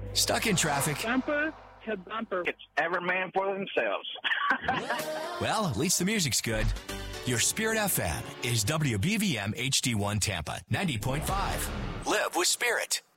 Stuck in traffic? Bumper to bumper. It's every man for themselves. Well, at least the music's good. Your Spirit FM is WBVM HD1 Tampa 90.5. Live with Spirit.